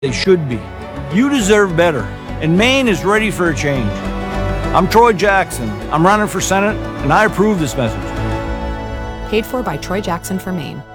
they should be. You deserve better, and Maine is ready for a change. I'm Troy Jackson. I'm running for Senate, and I approve this message. Paid for by Troy Jackson for Maine.